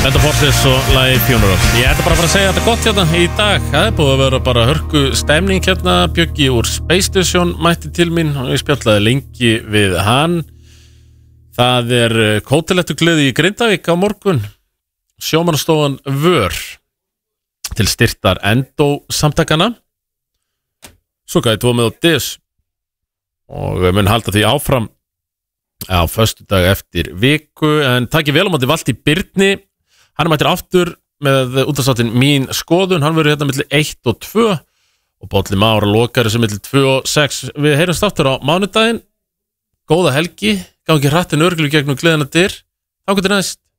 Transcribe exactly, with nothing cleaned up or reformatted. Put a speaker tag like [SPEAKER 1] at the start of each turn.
[SPEAKER 1] Band of Horses og lagi Funeral. Ég ætla bara að fara að segja þetta gott hérna í dag. Það er búið að vera bara hörku stemning hérna. Bjöggi úr Space Station mætti til mín og ég spjallaði lengi við hann. Það er kótilettu gleði í Grindavík á morgun. Sjómannastofan Vör til styrktar Endó samtakana. Svo gæti tvo með á Dis og mun halda því áfram á föstudag eftir viku, en takk vel á móti Valtý Birni. Hann er mættur aftur með útastáttin Mín skoðun. Hann verður hérna milli eitt og tvö og Bolli Már lokar þessu milli tvö og sex. Við heyrumst aftur á mánudaginn. Góða helgi, gangi hratt en örglu gegnum gleðina dyr. Þá getur næst.